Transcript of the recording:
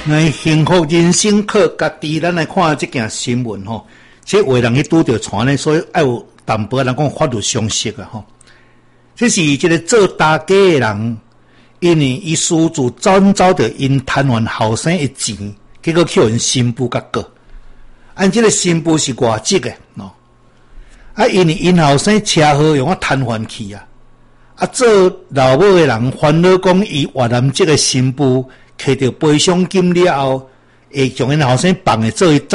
来幸福人生靠家己，咱来看这件新闻吼。这有的人去拄着传呢，所以要有淡薄人讲法律常识啊吼。这是一个做大家的人，因为伊私自转走着因贪玩后生的钱，结果去因新妇甲告。按这个新妇是外籍的喏，因为因后生车祸用瘫痪去啊。做老母的人烦恼讲，伊越南籍的新妇摕到赔偿金了后，会将因后生放的做伊